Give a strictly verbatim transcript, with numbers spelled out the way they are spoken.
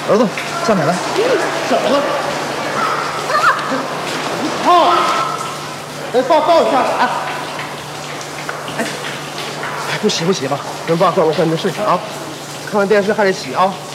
儿子，下面来。 怎么了？啊！来抱抱一下啊！哎，不洗不洗吧，跟爸算了算你的事情啊。看完电视还得洗啊。